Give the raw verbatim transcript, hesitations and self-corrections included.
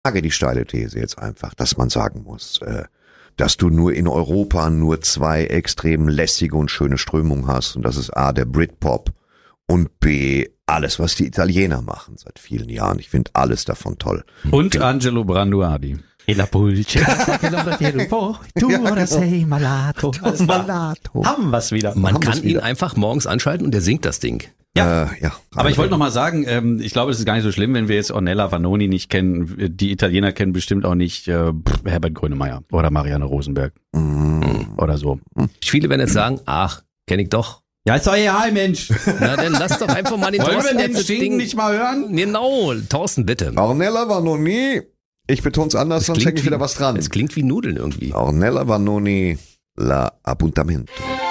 wage die steile These jetzt einfach, dass man sagen muss, äh, dass du nur in Europa nur zwei extrem lässige und schöne Strömungen hast. Und das ist A, der Britpop und B, alles, was die Italiener machen seit vielen Jahren. Ich finde alles davon toll. Und genau. Angelo Branduardi. E la pulce. Tu ora sei malato. Malato. Haben wir's wieder. Man Haben kann wir's ihn wieder. einfach morgens anschalten und der singt das Ding. Ja. Äh, ja. Aber ich wollte noch mal sagen, ähm, ich glaube, es ist gar nicht so schlimm, wenn wir jetzt Ornella Vanoni nicht kennen. Die Italiener kennen bestimmt auch nicht äh, Herbert Grönemeyer oder Marianne Rosenberg Mm. oder so. Viele werden jetzt sagen, ach, kenne ich doch. Ja, ist doch egal, Mensch. Na, dann lass doch einfach mal den Wollen Thorsten wir den jetzt das Schinken Ding. nicht mal hören? Genau, Thorsten, bitte. Ornella Vanoni, ich beton's anders, Es sonst klingt hänge ich wie- wieder was dran. Es klingt wie Nudeln irgendwie. Ornella Vanoni, la appuntamento.